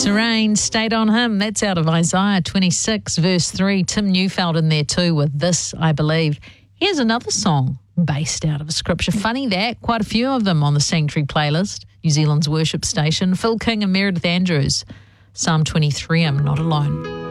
Rain stayed on him. That's out of Isaiah 26, verse 3. Tim Neufeld in there too with This I Believe. Here's another song based out of a scripture. Funny that, quite a few of them on the Sanctuary playlist, New Zealand's worship station. Phil King and Meredith Andrews. Psalm 23, I'm Not Alone.